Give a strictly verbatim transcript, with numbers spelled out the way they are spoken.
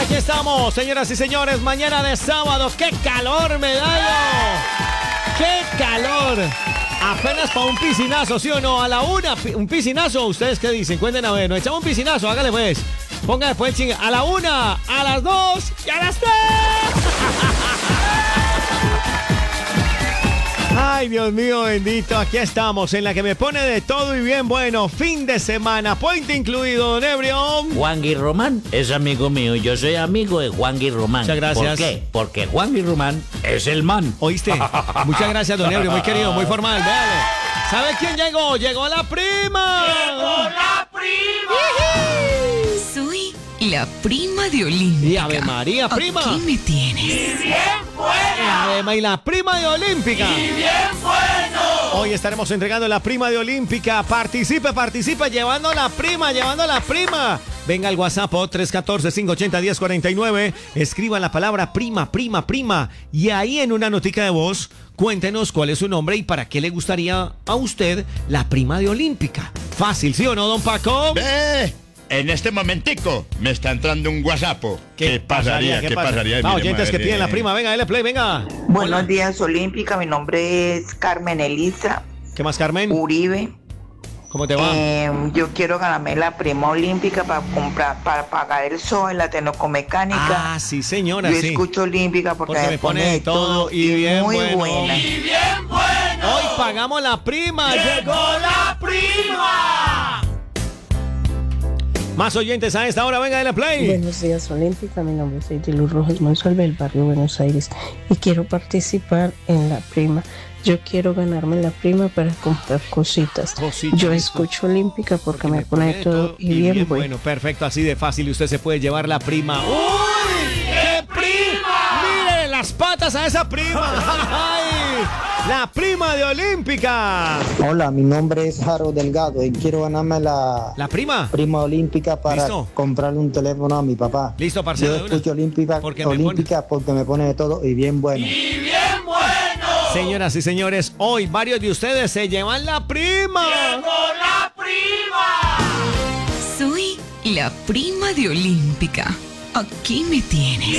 Aquí estamos, señoras y señores, mañana de sábado. ¡Qué calor me da yo! ¡Qué calor! Apenas para un piscinazo, ¿sí o no? A la una, un piscinazo. ¿Ustedes qué dicen? Cuenten a ver, nos echamos un piscinazo, hágale pues. Ponga después el chingue. A la una, a las dos y a las tres. Ay, Dios mío bendito, aquí estamos en la que me pone de todo y bien bueno. Fin de semana, puente incluido, don Ebrio. Juan Román es amigo mío, yo soy amigo de Juan Román. Muchas gracias. ¿Por qué? Porque Juan Román es el man. ¿Oíste? Muchas gracias, don Ebrio, muy querido, muy formal. Véale. ¿Sabe quién llegó? ¡Llegó la prima! ¡Llegó la prima! Soy la prima de Olímpica. Y Ave María, prima. Aquí me tienes. ¡Y bien buena! Ave María, y la prima de Olímpica. ¡Y bien bueno! Hoy estaremos entregando la prima de Olímpica. Participe, participe, llevando la prima, llevando la prima. Venga al WhatsApp tres uno cuatro, cinco ocho cero, uno cero cuatro nueve. Escriba la palabra prima, prima, prima. Y ahí en una notica de voz, cuéntenos cuál es su nombre y para qué le gustaría a usted la prima de Olímpica. Fácil, ¿sí o no, don Paco? ¡Ve! En este momentico me está entrando un WhatsApp. ¿Qué, pasaría? ¿Qué pasa? pasaría? Ah, Mire, oyentes que madre. piden la prima, venga, dale play, venga. Buenos Hola. días, Olímpica. Mi nombre es Carmen Elisa ¿Qué más, Carmen? Uribe. ¿Cómo te va? Eh, yo quiero ganarme la prima olímpica para comprar, para pagar el S O en la tecnomecánica. Ah, sí, señora, yo sí. escucho Olímpica porque, Porque me pone de todo y bien muy bueno. buena. ¡Y bien bueno! Hoy pagamos la prima. ¡Llegó la prima! Más oyentes a esta hora, venga, dale play. Buenos días, Olímpica. Mi nombre es Ediluz Rojas Monsalve, del barrio Buenos Aires, y quiero participar en la prima. Yo quiero ganarme la prima para comprar cositas. Cositas, Yo listo. escucho Olímpica porque me pone de todo y bien bueno. Perfecto, así de fácil y usted se puede llevar la prima. ¡Uy! ¡Qué prima! ¡Mire las patas a esa prima! ¡Ay! ¡La prima de Olímpica! Hola, mi nombre es Jaro Delgado y quiero ganarme la ¿La prima? prima olímpica para ¿Listo? comprarle un teléfono a mi papá. Listo, parcero, Yo de una. escucho olímpica, Porque me olímpica porque me pone de todo y bien bueno. ¡Y bien bueno! Señoras y señores, hoy varios de ustedes se llevan la prima. ¡Llegó la prima! Soy la prima de Olímpica. Aquí me tienes.